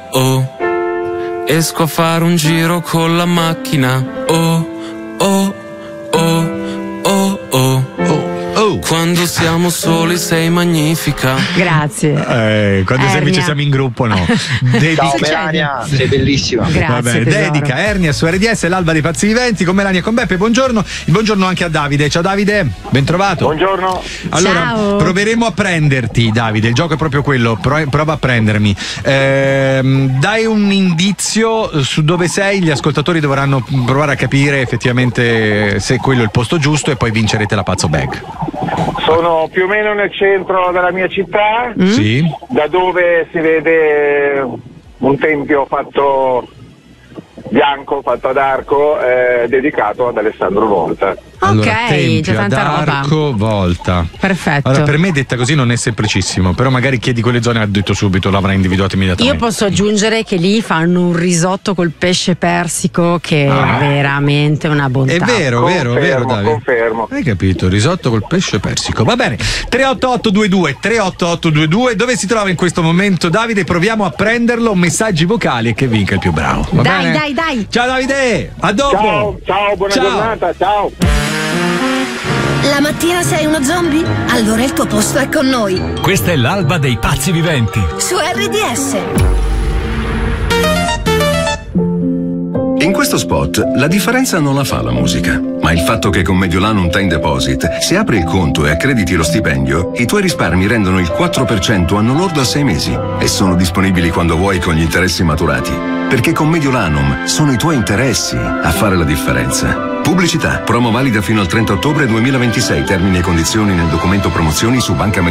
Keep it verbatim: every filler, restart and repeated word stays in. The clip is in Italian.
oh. Esco a fare un giro con la macchina, oh, oh, oh, oh, oh, oh. Oh. Quando siamo soli sei magnifica. Grazie. Eh, quando Ernia. invece siamo in gruppo no. Dedica. Ciao Melania, sei bellissima. Grazie. Va bene, tesoro. dedica Ernia su R D S, l'alba dei pazzi viventi con Melania e con Beppe. Buongiorno. Il buongiorno anche a Davide. Ciao Davide, ben trovato. Buongiorno. Allora, Ciao. proveremo a prenderti, Davide. Il gioco è proprio quello. Pro- prova a prendermi. Ehm, dai un indizio su dove sei. Gli ascoltatori dovranno provare a capire effettivamente se quello è il posto giusto e poi vincerete la Pazzo Bag. Sono più o meno nel centro della mia città, Mm? Sì. da dove si vede un tempio fatto bianco, fatto ad arco, eh, dedicato ad Alessandro Volta. Allora, Ok, tempio c'è ad tanta roba. arco, volta. Perfetto. Allora, per me detta così non è semplicissimo, però magari chi è di quelle zone ha detto subito, l'avrà individuato immediatamente. Io posso aggiungere che lì fanno un risotto col pesce persico che è veramente una bontà. È vero, vero, Confermo, vero, Davide. confermo. Hai capito? Risotto col pesce persico. Va bene. tre otto otto due due tre otto otto due due. Dove si trova in questo momento Davide? Proviamo a prenderlo. Messaggi vocali e che vinca il più bravo. Va Dai, bene? dai, dai. Ciao Davide, a dopo. Ciao, ciao, buona Ciao. giornata, ciao. La mattina sei uno zombie? Allora il tuo posto è con noi. Questa è l'alba dei pazzi viventi. Su R D S. In questo spot la differenza non la fa la musica, ma il fatto che con Mediolanum Time Deposit, se apri il conto e accrediti lo stipendio, i tuoi risparmi rendono il quattro per cento anno lordo a sei mesi e sono disponibili quando vuoi con gli interessi maturati. Perché con Mediolanum sono i tuoi interessi a fare la differenza. Pubblicità. Promo valida fino al trenta ottobre duemilaventisei. Termini e condizioni nel documento promozioni su Banca